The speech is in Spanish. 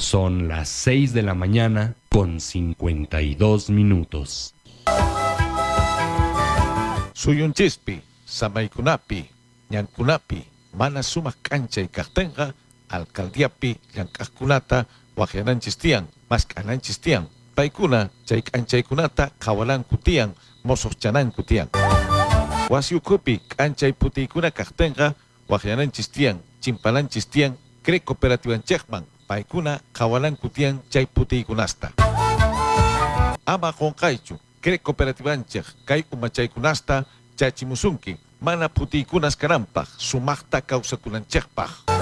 Son las 6 de la mañana con 52 minutos. Suyunchispi, samaykunapi, ñankunapi, mana sumak k'anchay kaqtinqa, alcaldiapi llank'aqkunata waqyananchis tiyan, mask'ananchis tiyan. Paykuna chay k'anchaykunata qhawalanku tiyan, mosoqchananku tiyan. Wasi ukhupi k'anchay putiykuna kaqtinqa waqyananchis tiyan, chimpananchis tiyan, CREC cooperativanchikman, paykuna qhawalanku tiyan chay putiykunasta. Ama qonqaychu, CREC cooperativanchik kay umachaykunasta chachimusunki, mana putiykunas kananpaq, sumaqta kawsakunanchikpaq.